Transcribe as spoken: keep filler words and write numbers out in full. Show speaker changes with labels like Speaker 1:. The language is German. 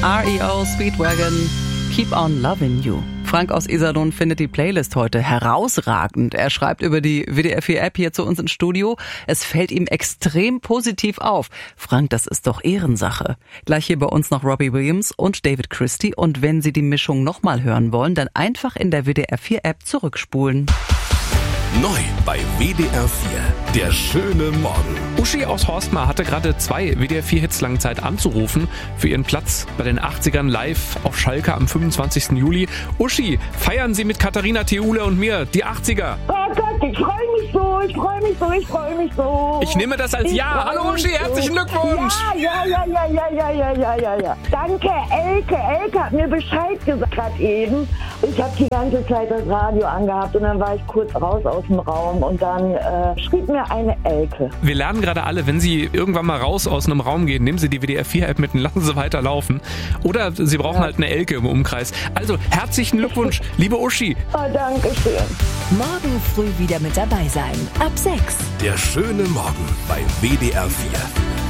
Speaker 1: R E O Speedwagon, Keep on Loving You. Frank aus Iserlohn findet die Playlist heute herausragend. Er schreibt über die W D R vier App hier zu uns ins Studio. Es fällt ihm extrem positiv auf. Frank, das ist doch Ehrensache. Gleich hier bei uns noch Robbie Williams und David Christie. Und wenn Sie die Mischung nochmal hören wollen, dann einfach in der W D R vier App zurückspulen.
Speaker 2: Neu bei W D R vier, der schöne Morgen.
Speaker 3: Uschi aus Horstmar hatte gerade zwei W D R vier Hits lang Zeit anzurufen für ihren Platz bei den achtzigern live auf Schalke am fünfundzwanzigsten Juli. Uschi, feiern Sie mit Katharina Theule und mir die achtziger.
Speaker 4: Oh Gott, ich freue mich so, ich freue mich so, ich freue mich so.
Speaker 3: Ich nehme das als
Speaker 4: ich
Speaker 3: Ja. Hallo Uschi,
Speaker 4: so.
Speaker 3: herzlichen Glückwunsch.
Speaker 4: Ja, ja, ja, ja, ja, ja, ja, ja, ja. Danke, Elke. Elke hat mir Bescheid gesagt gerade eben. Ich habe die ganze Zeit das Radio angehabt und dann war ich kurz raus aus dem Raum und dann äh, schrieb mir eine Elke.
Speaker 3: Wir lernen gerade alle, wenn Sie irgendwann mal raus aus einem Raum gehen, nehmen Sie die W D R vier App mit und lassen Sie weiterlaufen. Oder Sie brauchen ja. halt eine Elke im Umkreis. Also herzlichen Glückwunsch, liebe Uschi.
Speaker 4: Oh, danke schön.
Speaker 5: Morgen früh wieder mit dabei sein. Ab sechs.
Speaker 2: Der schöne Morgen bei W D R vier.